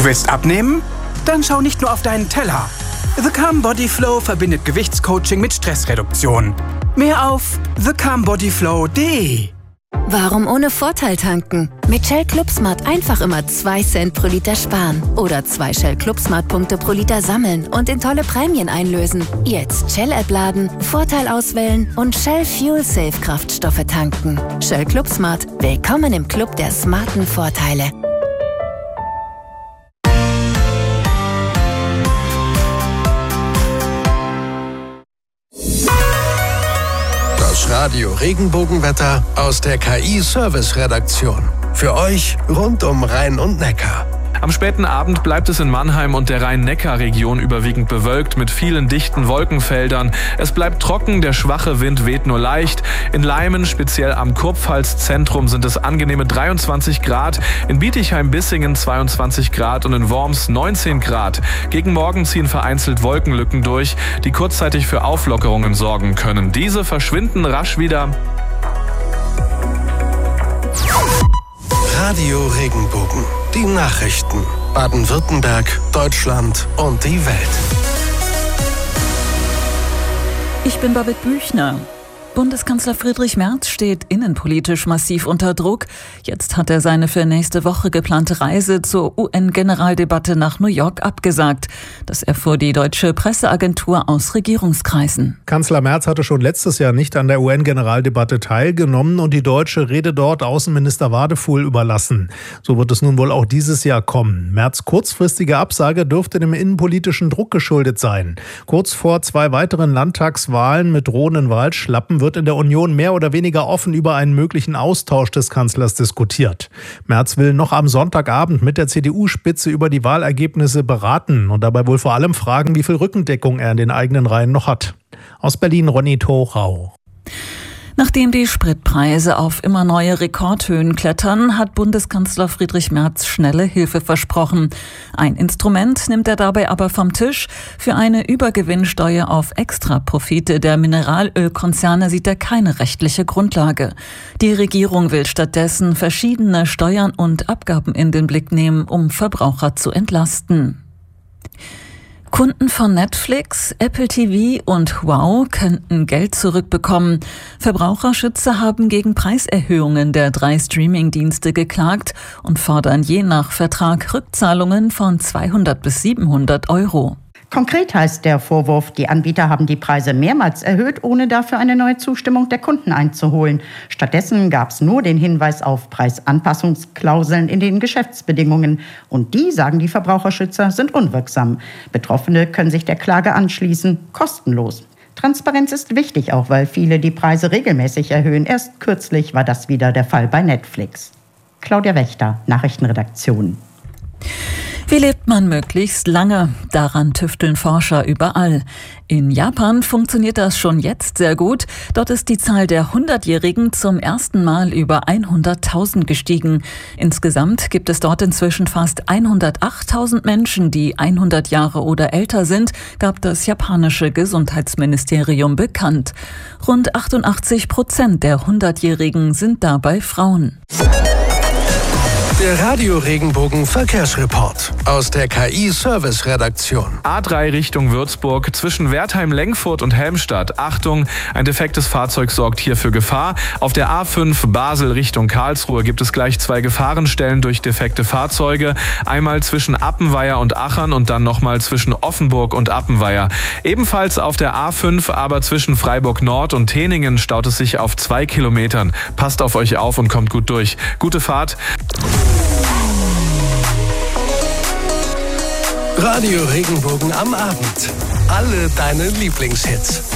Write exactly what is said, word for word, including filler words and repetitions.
Du willst abnehmen? Dann schau nicht nur auf deinen Teller. The Calm Body Flow verbindet Gewichtscoaching mit Stressreduktion. Mehr auf the calm body flow punkt de. Warum ohne Vorteil tanken? Mit Shell ClubSmart einfach immer zwei Cent pro Liter sparen. Oder zwei Shell ClubSmart-Punkte pro Liter sammeln und in tolle Prämien einlösen. Jetzt Shell-App laden, Vorteil auswählen und Shell Fuel Safe Kraftstoffe tanken. Shell ClubSmart. Willkommen im Club der smarten Vorteile. Das Radio Regenbogenwetter aus der K I-Service-Redaktion. Für euch rund um Rhein und Neckar. Am späten Abend bleibt es in Mannheim und der Rhein-Neckar-Region überwiegend bewölkt mit vielen dichten Wolkenfeldern. Es bleibt trocken, der schwache Wind weht nur leicht. In Leimen, speziell am Kurpfalz-Zentrum, sind es angenehme dreiundzwanzig Grad, in Bietigheim-Bissingen zweiundzwanzig Grad und in Worms neunzehn Grad. Gegen Morgen ziehen vereinzelt Wolkenlücken durch, die kurzzeitig für Auflockerungen sorgen können. Diese verschwinden rasch wieder. Radio Regenbogen. Die Nachrichten. Baden-Württemberg, Deutschland und die Welt. Ich bin Babette Büchner. Bundeskanzler Friedrich Merz steht innenpolitisch massiv unter Druck. Jetzt hat er seine für nächste Woche geplante Reise zur U N-Generaldebatte nach New York abgesagt. Das erfuhr die deutsche Presseagentur aus Regierungskreisen. Kanzler Merz hatte schon letztes Jahr nicht an der U N-Generaldebatte teilgenommen und die deutsche Rede dort Außenminister Wadefuhl überlassen. So wird es nun wohl auch dieses Jahr kommen. Merz' kurzfristige Absage dürfte dem innenpolitischen Druck geschuldet sein. Kurz vor zwei weiteren Landtagswahlen mit drohenden Wahlschlappen wird in der Union mehr oder weniger offen über einen möglichen Austausch des Kanzlers diskutiert. Merz will noch am Sonntagabend mit der C D U-Spitze über die Wahlergebnisse beraten und dabei wohl vor allem fragen, wie viel Rückendeckung er in den eigenen Reihen noch hat. Aus Berlin Ronny Thorau. Nachdem die Spritpreise auf immer neue Rekordhöhen klettern, hat Bundeskanzler Friedrich Merz schnelle Hilfe versprochen. Ein Instrument nimmt er dabei aber vom Tisch. Für eine Übergewinnsteuer auf Extraprofite der Mineralölkonzerne sieht er keine rechtliche Grundlage. Die Regierung will stattdessen verschiedene Steuern und Abgaben in den Blick nehmen, um Verbraucher zu entlasten. Kunden von Netflix, Apple T V und Wow könnten Geld zurückbekommen. Verbraucherschützer haben gegen Preiserhöhungen der drei Streamingdienste geklagt und fordern je nach Vertrag Rückzahlungen von zweihundert bis siebenhundert Euro. Konkret heißt der Vorwurf, die Anbieter haben die Preise mehrmals erhöht, ohne dafür eine neue Zustimmung der Kunden einzuholen. Stattdessen gab es nur den Hinweis auf Preisanpassungsklauseln in den Geschäftsbedingungen. Und die, sagen die Verbraucherschützer, sind unwirksam. Betroffene können sich der Klage anschließen, kostenlos. Transparenz ist wichtig, auch weil viele die Preise regelmäßig erhöhen. Erst kürzlich war das wieder der Fall bei Netflix. Claudia Wächter, Nachrichtenredaktion. Wie lebt man möglichst lange? Daran tüfteln Forscher überall. In Japan funktioniert das schon jetzt sehr gut. Dort ist die Zahl der hundertjährigen zum ersten Mal über hunderttausend gestiegen. Insgesamt gibt es dort inzwischen fast hundertachttausend Menschen, die hundert Jahre oder älter sind, gab das japanische Gesundheitsministerium bekannt. Rund achtundachtzig Prozent der hundertjährigen sind dabei Frauen. Der Radio Regenbogen Verkehrsreport aus der K I-Service-Redaktion. A drei Richtung Würzburg zwischen Wertheim-Lengfurt und Helmstadt. Achtung, ein defektes Fahrzeug sorgt hier für Gefahr. Auf der A fünf Basel Richtung Karlsruhe gibt es gleich zwei Gefahrenstellen durch defekte Fahrzeuge. Einmal zwischen Appenweier und Achern und dann nochmal zwischen Offenburg und Appenweier. Ebenfalls auf der A fünf, aber zwischen Freiburg Nord und Teningen staut es sich auf zwei Kilometern. Passt auf euch auf und kommt gut durch. Gute Fahrt. Radio Regenbogen am Abend. Alle deine Lieblingshits.